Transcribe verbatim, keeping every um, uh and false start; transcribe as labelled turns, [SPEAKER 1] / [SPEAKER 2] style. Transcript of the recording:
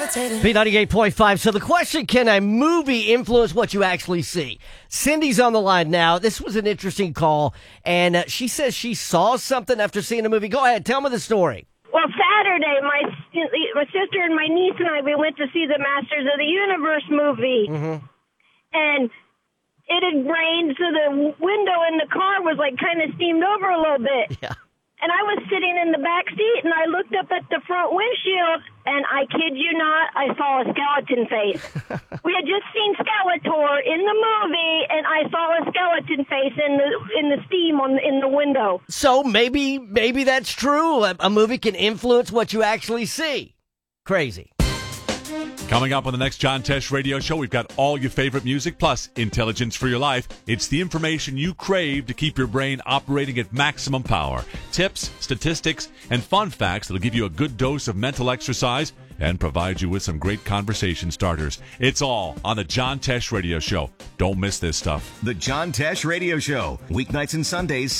[SPEAKER 1] B ninety-eight point five. So the question, can a movie influence what you actually see? Cindy's on the line now. This was an interesting call, and uh, she says she saw something after seeing a movie. Go ahead, tell me the story.
[SPEAKER 2] Well, Saturday, my my sister and my niece and I, we went to see the Masters of the Universe movie.
[SPEAKER 1] Mm-hmm.
[SPEAKER 2] And it had rained, so the window in the car was like kind of steamed over a little bit.
[SPEAKER 1] Yeah.
[SPEAKER 2] And I was sitting in the back seat, and I looked up at the front windshield, and I kid you not, I saw a skeleton face. We had just seen Skeletor in the movie, and I saw a skeleton face in the in the steam on in the window.
[SPEAKER 1] So maybe maybe that's true. A, a movie can influence what you actually see. Crazy.
[SPEAKER 3] Coming up on the next John Tesh Radio Show, we've got all your favorite music plus intelligence for your life. It's the information you crave to keep your brain operating at maximum power. Tips, statistics, and fun facts that'll give you a good dose of mental exercise and provide you with some great conversation starters. It's all on the John Tesh Radio Show. Don't miss this stuff.
[SPEAKER 4] The John Tesh Radio Show, weeknights and Sundays,